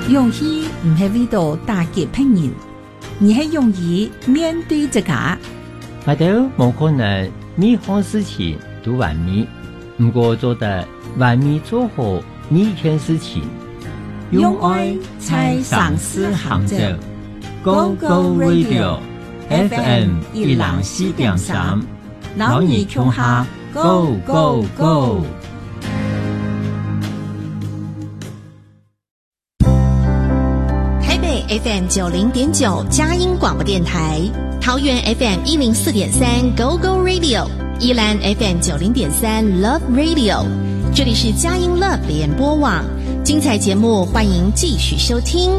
勇气唔係為到打擊別人，而係勇於面對自家。 我哋冇可能每項事情都完美，不過做得完美做好每一件事情。 用愛才上思行者 ，Go Go Radio FM 104.3，老二窮下 Go Go Go。 台北 FM 90.9佳音广播电台，桃园 FM 104.3 Go Go Radio， 宜兰 FM 90.3 Love Radio， 这里是佳音 Love 联播网，精彩节目欢迎继续收听。